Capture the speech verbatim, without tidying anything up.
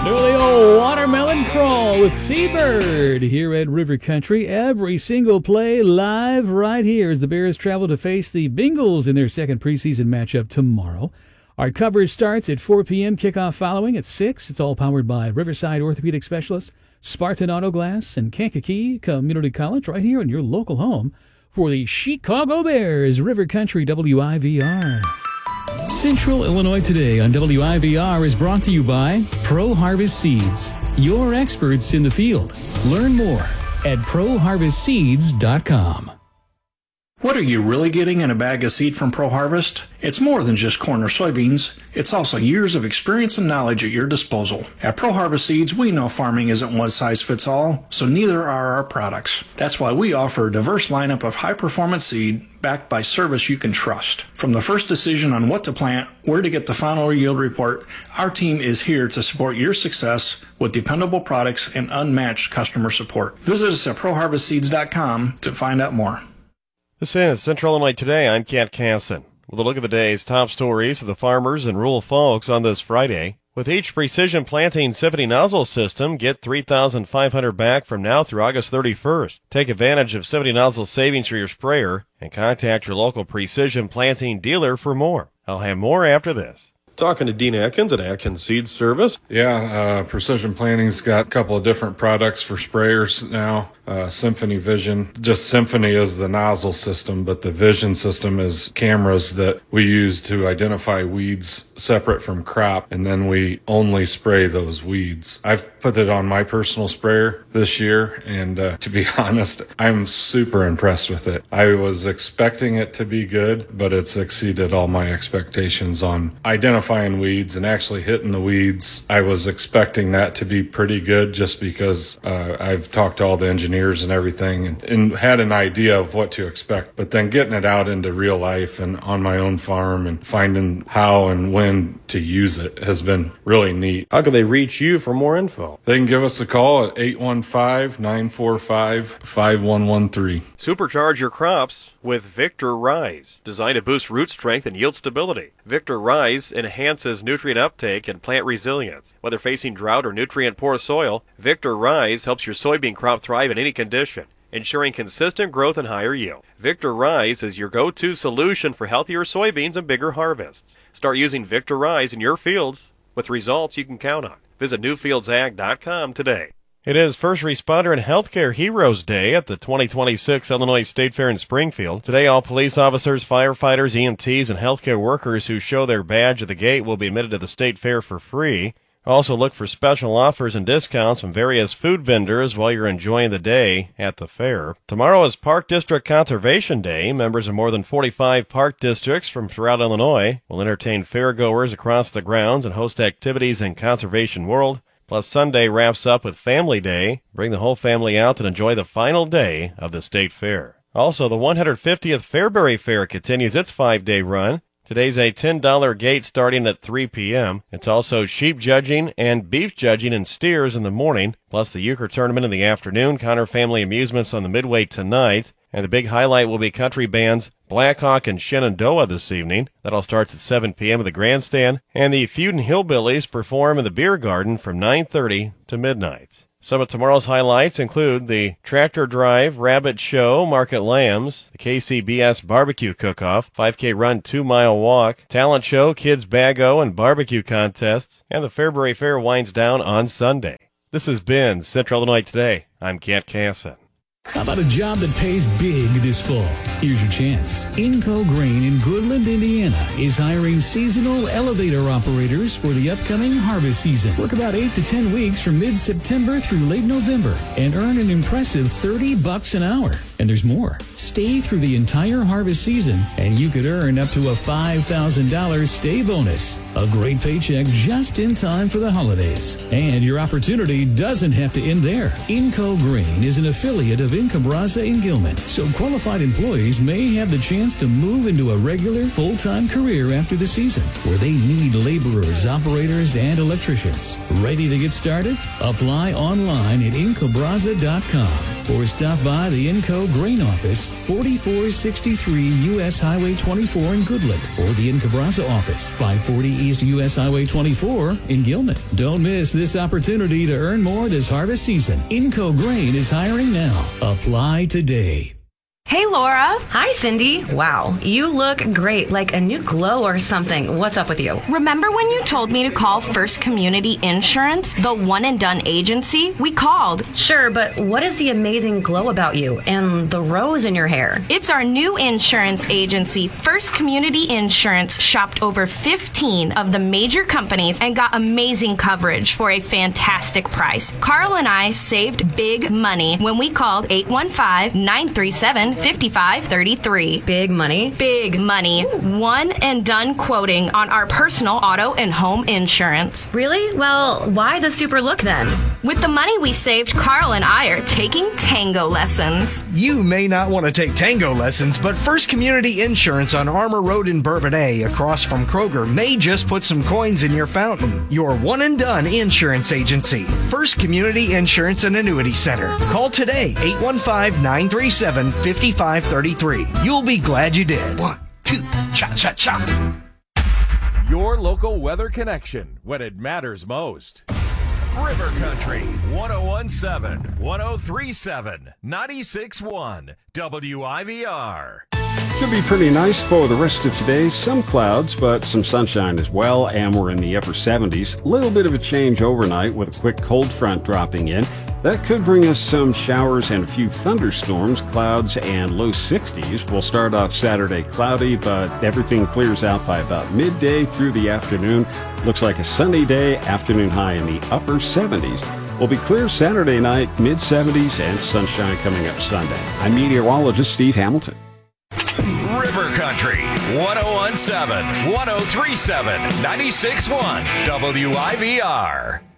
Early old watermelon crawl with Seabird here at River Country. Every single play live right here as the Bears travel to face the Bengals in their second preseason matchup tomorrow. Our coverage starts at four p.m., kickoff following at six. It's all powered by Riverside Orthopedic Specialists, Spartan Auto Glass, and Kankakee Community College right here in your local home for the Chicago Bears. River Country W I V R. Central Illinois Today on W I V R is brought to you by Pro Harvest Seeds, your experts in the field. Learn more at pro harvest seeds dot com. What are you really getting in a bag of seed from Pro Harvest? It's more than just corn or soybeans. It's also years of experience and knowledge at your disposal. At Pro Harvest Seeds, we know farming isn't one size fits all, so neither are our products. That's why we offer a diverse lineup of high-performance seed backed by service you can trust. From the first decision on what to plant, where to get the final yield report, our team is here to support your success with dependable products and unmatched customer support. Visit us at pro harvest seeds dot com to find out more. This is Central Illinois Today. I'm Kat Casson with a look at the day's top stories of the farmers and rural folks on this Friday. With each Precision Planting Symphony nozzle system, get three thousand five hundred dollars back from now through August thirty-first. Take advantage of Symphony nozzle savings for your sprayer and contact your local Precision Planting dealer for more. I'll have more after this. Talking to Dean Atkins at Atkins Seed Service. Yeah, uh, Precision Planting's got a couple of different products for sprayers now. Uh, Symphony Vision. Just Symphony is the nozzle system, but the Vision system is cameras that we use to identify weeds separate from crop, and then we only spray those weeds. I've put it on my personal sprayer this year, and uh, to be honest, I'm super impressed with it. I was expecting it to be good, but it's exceeded all my expectations on identifying weeds and actually hitting the weeds. I was expecting that to be pretty good just because uh, I've talked to all the engineers and everything and, and had an idea of what to expect, but then getting it out into real life and on my own farm and finding how and when to use it has been really neat. How can they reach you for more info? They can give us a call at eight one five, nine four five, five one one three. Supercharge your crops with Victor Rise, designed to boost root strength and yield stability. Victor Rise enhances nutrient uptake and plant resilience. Whether facing drought or nutrient-poor soil, Victor Rise helps your soybean crop thrive in any condition, ensuring consistent growth and higher yield. Victor Rise is your go-to solution for healthier soybeans and bigger harvests. Start using Victor Rise in your fields with results you can count on. Visit new fields ag dot com today. It is First Responder and Healthcare Heroes Day at the twenty twenty-six Illinois State Fair in Springfield. Today, all police officers, firefighters, E M Ts, and healthcare workers who show their badge at the gate will be admitted to the State Fair for free. Also look for special offers and discounts from various food vendors while you're enjoying the day at the fair. Tomorrow is Park District Conservation Day. Members of more than forty-five park districts from throughout Illinois will entertain fairgoers across the grounds and host activities in Conservation World. Plus, Sunday wraps up with Family Day. Bring the whole family out and enjoy the final day of the State Fair. Also, the one hundred fiftieth Fairbury Fair continues its five-day run. Today's a ten dollar gate starting at three p.m. It's also sheep judging and beef judging and steers in the morning, plus the euchre tournament in the afternoon, Connor Family Amusements on the midway tonight. And the big highlight will be country bands Blackhawk and Shenandoah this evening. That all starts at seven p.m. at the grandstand. And the Feudin' Hillbillies perform in the beer garden from nine thirty to midnight. Some of tomorrow's highlights include the Tractor Drive Rabbit Show, Market Lambs, the K C B S Barbecue Cook-Off, five K Run two mile Walk, Talent Show, Kids Bag-O, and Barbecue Contests. And the Fairbury Fair winds down on Sunday. This has been Central Illinois Today. I'm Kat Casson. How about a job that pays big this fall? Here's your chance. Inco Grain in Goodland, Indiana is hiring seasonal elevator operators for the upcoming harvest season. Work about eight to ten weeks from mid-September through late November and earn an impressive thirty bucks an hour. And there's more. Stay through the entire harvest season and you could earn up to a five thousand dollars stay bonus. A great paycheck just in time for the holidays. And your opportunity doesn't have to end there. Inco Grain is an affiliate of Incabraza in Gilman, so qualified employees employees may have the chance to move into a regular, full-time career after the season, where they need laborers, operators, and electricians. Ready to get started? Apply online at incobraza dot com or stop by the Inco Grain Office, forty-four sixty-three U S Highway twenty-four in Goodland, or the Incobraza Office, five forty East U S Highway twenty-four in Gilman. Don't miss this opportunity to earn more this harvest season. Inco Grain is hiring now. Apply today. Hey, Laura. Hi, Cindy. Wow, you look great, like a new glow or something. What's up with you? Remember when you told me to call First Community Insurance, the one-and-done agency? We called. Sure, but what is the amazing glow about you and the rose in your hair? It's our new insurance agency. First Community Insurance shopped over fifteen of the major companies and got amazing coverage for a fantastic price. Carl and I saved big money when we called eight one five, nine three seven, five five three three. Big money? Big money. One and done quoting on our personal auto and home insurance. Really? Well, why the super look then? With the money we saved, Carl and I are taking tango lessons. You may not want to take tango lessons, but First Community Insurance on Armour Road in Bourbonnais, across from Kroger, may just put some coins in your fountain. Your one and done insurance agency. First Community Insurance and Annuity Center. Call today, eight one five, nine three seven, five five three three. You'll be glad you did. One, two, cha cha cha. Your local weather connection when it matters most. River Country, one oh one point seven, one oh three point seven, ninety-six point one, W I V R. Should be pretty nice for the rest of today. Some clouds, but some sunshine as well, and we're in the upper seventies. Little bit of a change overnight with a quick cold front dropping in. That could bring us some showers and a few thunderstorms, clouds, and low sixties. We'll start off Saturday cloudy, but everything clears out by about midday through the afternoon. Looks like a sunny day, afternoon high in the upper seventies. We'll be clear Saturday night, mid seventies, and sunshine coming up Sunday. I'm meteorologist Steve Hamilton. River Country, one oh one point seven, one oh three point seven, ninety-six point one, W I V R.